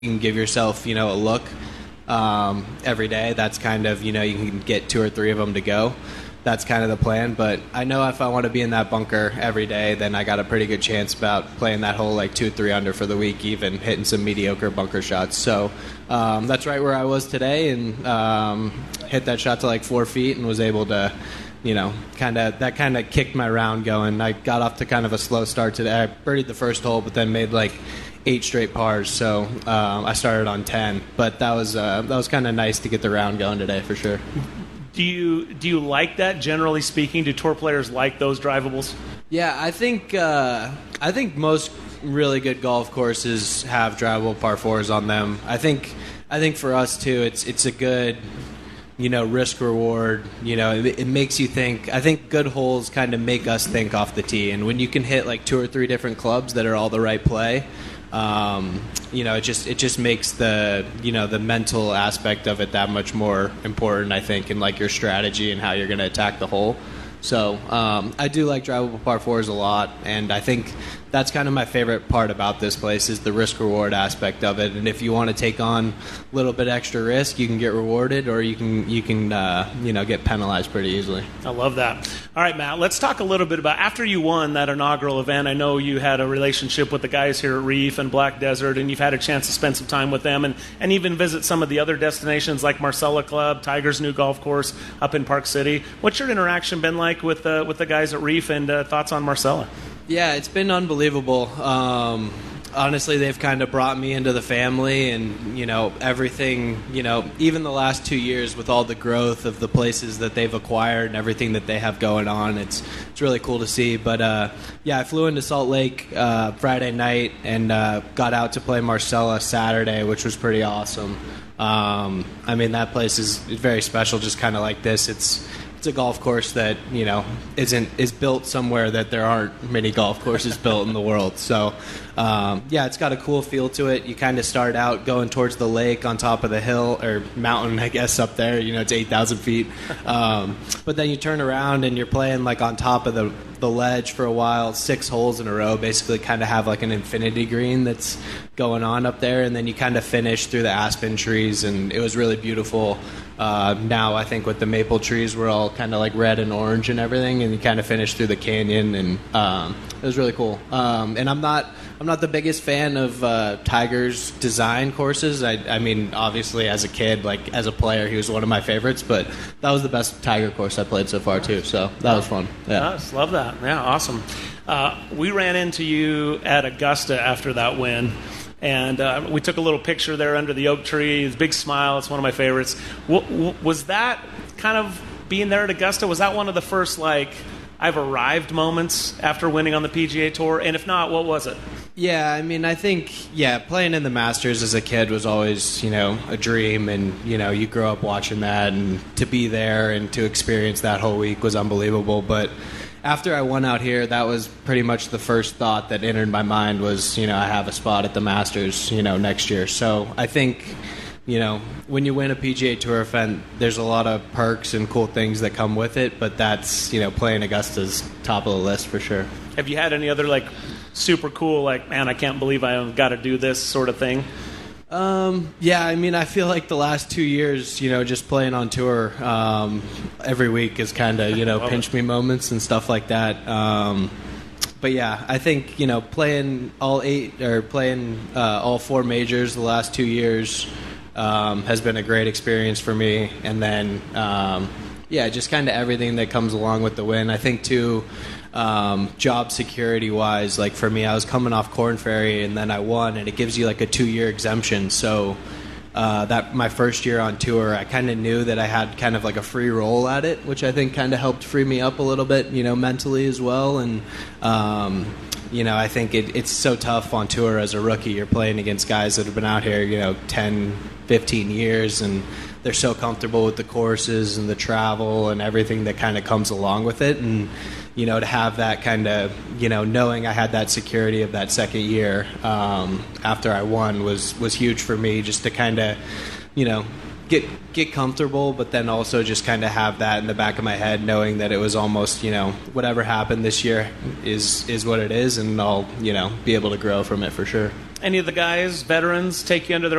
you can give yourself, a look every day. That's kind of, you can get 2 or 3 of them to go. That's kind of the plan. But I know if I want to be in that bunker every day, then I got a pretty good chance about playing that hole like 2-3 under for the week, even hitting some mediocre bunker shots. So that's right where I was today, and hit that shot to like 4 feet and was able to, that kind of kicked my round going. I got off to kind of a slow start today. I birdied the first hole, but then made like 8 straight pars. So I started on 10, but that was kind of nice to get the round going today for sure. Do you like that, generally speaking? Do tour players like those drivables? Yeah, I think most really good golf courses have drivable par 4s on them. I think for us too, it's a good, risk reward. It makes you think. I think good holes kind of make us think off the tee, and when you can hit like 2 or 3 different clubs that are all the right play, it just makes the the mental aspect of it that much more important, I think, in like your strategy and how you're going to attack the hole. So I do like drivable par 4s a lot, and I think that's kind of my favorite part about this place is the risk-reward aspect of it. And if you want to take on a little bit extra risk, you can get rewarded, or you can get penalized pretty easily. I love that. All right, Matt, let's talk a little bit about, after you won that inaugural event, I know you had a relationship with the guys here at Reef and Black Desert, and you've had a chance to spend some time with them and even visit some of the other destinations like Marcella Club, Tiger's new golf course up in Park City. What's your interaction been like with the guys at Reef, and thoughts on Marcella? Yeah, it's been unbelievable. Honestly, they've kind of brought me into the family, and everything, even the last 2 years with all the growth of the places that they've acquired and everything that they have going on, it's really cool to see. But I flew into Salt Lake Friday night and got out to play Marcella Saturday, which was pretty awesome. That place is very special, just kind of like this. It's a golf course that is built somewhere that there aren't many golf courses built in the world. So it's got a cool feel to it. You kind of start out going towards the lake on top of the hill or mountain, I guess, up there. It's 8,000 feet. But then you turn around and you're playing like on top of the ledge for a while, 6 holes in a row, basically kind of have like an infinity green that's going on up there, and then you kind of finish through the aspen trees, and it was really beautiful. Now I think with the maple trees, we're all kind of like red and orange and everything, and you kind of finish through the canyon, and it was really cool. And I'm not the biggest fan of Tiger's design courses. I mean, obviously as a kid, like as a player, he was one of my favorites, but that was the best Tiger course I played so far too. So that was fun. Yeah, nice. Love that. Yeah, awesome. We ran into you at Augusta after that win. And we took a little picture there under the oak tree. His big smile. It's one of my favorites. Was that kind of being there at Augusta? Was that one of the first I've arrived moments after winning on the PGA Tour? And if not, what was it? Yeah, I think playing in the Masters as a kid was always a dream, and you grow up watching that, and to be there and to experience that whole week was unbelievable. But after I won out here, that was pretty much the first thought that entered my mind was, I have a spot at the Masters, next year. So I think, when you win a PGA Tour event, there's a lot of perks and cool things that come with it, but that's, playing Augusta's top of the list for sure. Have you had any other, super cool, man, I can't believe I got to do this sort of thing? I feel like the last 2 years, just playing on tour every week is kind of, pinch me moments and stuff like that. But yeah, I think, playing all 4 majors the last 2 years has been a great experience for me. And then, just kind of everything that comes along with the win. I think, too, job security wise, like for me, I was coming off Korn Ferry and then I won, and it gives you like a 2-year exemption. So that my first year on tour, I kind of knew that I had kind of like a free roll at it, which I think kind of helped free me up a little bit, mentally as well. And I think it's so tough on tour as a rookie. You're playing against guys that have been out here 10, 15 years, and they're so comfortable with the courses and the travel and everything that kind of comes along with it. And to have that kind of, knowing I had that security of that second year after I won was huge for me, just to kind of, get comfortable, but then also just kind of have that in the back of my head, knowing that it was almost, whatever happened this year is what it is, and I'll, be able to grow from it for sure. any of the guys, veterans, take you under their